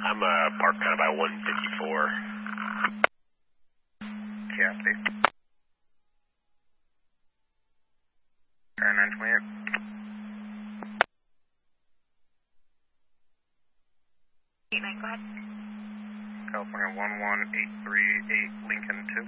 I'm parked kind of by 154. Copy. 928. Go ahead. California 11838 Lincoln 2.